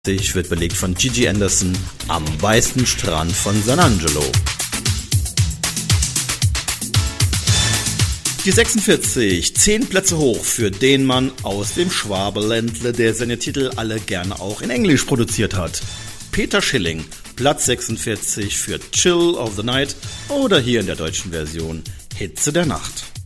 wird belegt von Gigi Anderson am weißen Strand von San Angelo. Die 46, 10 Plätze hoch für den Mann aus dem Schwabeländle, der seine Titel alle gerne auch in Englisch produziert hat. Peter Schilling, Platz 46 für Chill of the Night oder hier in der deutschen Version Hitze der Nacht.